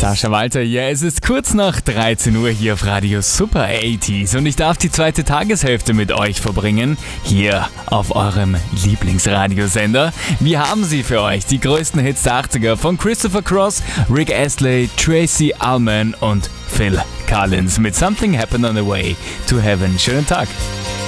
Sascha Walter, ja, es ist kurz nach 13 Uhr hier auf Radio Super 80s und ich darf die zweite Tageshälfte mit euch verbringen, hier auf eurem Lieblingsradiosender. Wir haben sie für euch, die größten Hits der 80er von Christopher Cross, Rick Astley, Tracy Ullman und Phil Collins mit Something Happened on the Way to Heaven. Schönen Tag.